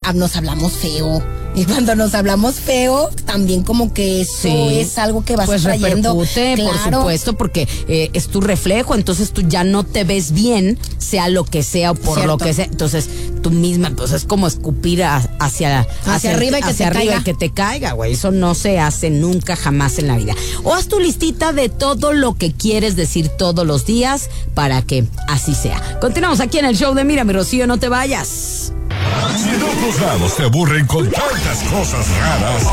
nos hablamos feo. Y cuando nos hablamos feo, también como que eso es algo que vas pues trayendo. Repercute, claro. por supuesto, porque es tu reflejo, entonces tú ya no te ves bien, sea lo que sea o por Cierto. lo que sea. Entonces tú misma, pues es como escupir hacia arriba y que hacia te arriba caiga. y que te caiga, güey. Eso no se hace nunca, jamás en la vida. O haz tu listita de todo lo que quieres decir todos los días para que así sea. Continuamos aquí en el show de Mírame, Rocío, no te vayas. Si en otros lados te aburren con tantas cosas raras,